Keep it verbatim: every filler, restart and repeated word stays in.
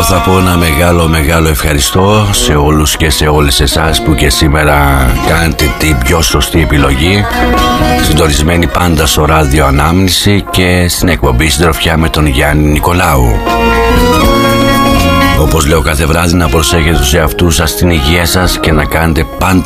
εγώ θα πω ένα μεγάλο μεγάλο ευχαριστώ σε όλους και σε όλες εσάς που και σήμερα κάνετε την πιο σωστή επιλογή, συντονισμένοι πάντα στο ράδιο Ανάμνηση και στην εκπομπή Συντροφιά με τον Γιάννη Νικολάου. Όπως λέω κάθε βράδυ, να προσέχετε τους εαυτούς σας, την υγεία σας και να κάνετε πάντα